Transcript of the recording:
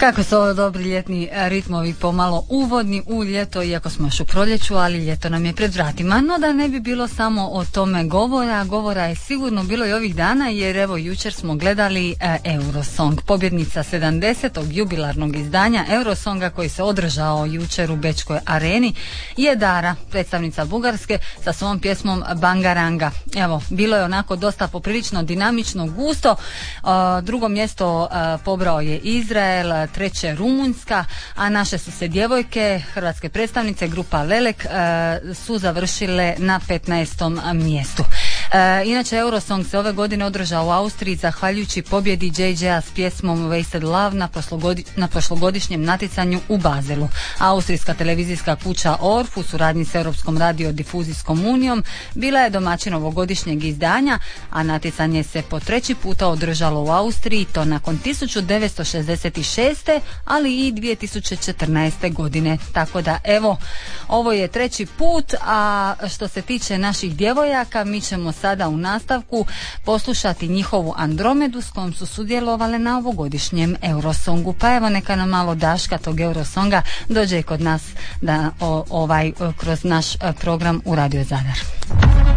Kako su ovo dobri ljetni ritmovi, pomalo uvodni u ljeto, iako smo još u proljeću, ali ljeto nam je pred vratima. No da ne bi bilo samo o tome govora je sigurno bilo i ovih dana, jer evo jučer smo gledali Eurosong, pobjednica 70. jubilarnog izdanja Eurosonga koji se održao jučer u Bečkoj areni je Dara, predstavnica Bugarske, sa svom pjesmom Bangaranga. Evo, bilo je onako dosta poprilično dinamično, gusto. Drugo mjesto pobrao je Izrael, treće Rumunjska, a naše su se djevojke, hrvatske predstavnice, grupa Lelek, su završile na 15. mjestu. Inače, Eurosong se ove godine održao u Austriji zahvaljujući pobjedi JJ-a s pjesmom Wasted Love na prošlogodišnjem natjecanju u Bazelu. Austrijska televizijska kuća ORF u suradnji s Europskom radiodifuzijskom unijom bila je domaćin ovogodišnjeg izdanja, a natjecanje se po treći puta održalo u Austriji, to nakon 1966. ali i 2014. godine. Tako da evo, ovo je treći put, a što se tiče naših djevojaka, mi ćemo sada u nastavku poslušati njihovu Andromedu s kojom su sudjelovale na ovogodišnjem Eurosongu. Pa evo, neka nam malo daška tog Eurosonga dođe kod nas kroz naš program u Radio Zadar.